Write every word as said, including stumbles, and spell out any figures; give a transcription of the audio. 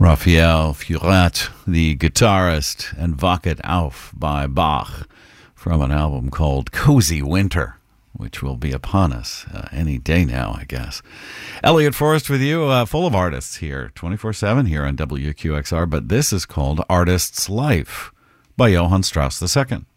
Raphael Furet, the guitarist, and Wach it auf by Bach from an album called Cozy Winter, which will be upon us uh, any day now, I guess. Elliot Forrest with you, uh, full of artists here, twenty-four seven here on W Q X R, but this is called Artist's Life by Johann Strauss the Second.